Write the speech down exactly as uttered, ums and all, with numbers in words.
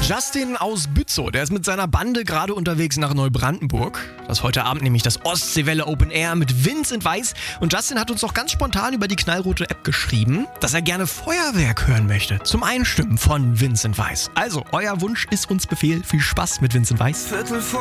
Justin aus Bützow, der ist mit seiner Bande gerade unterwegs nach Neubrandenburg. Das ist heute Abend nämlich das Ostseewelle Open Air mit Vincent Weiss. Und Justin hat uns noch ganz spontan über die knallrote App geschrieben, dass er gerne Feuerwerk hören möchte zum Einstimmen von Vincent Weiss. Also, euer Wunsch ist uns Befehl. Viel Spaß mit Vincent Weiss. Viertel vor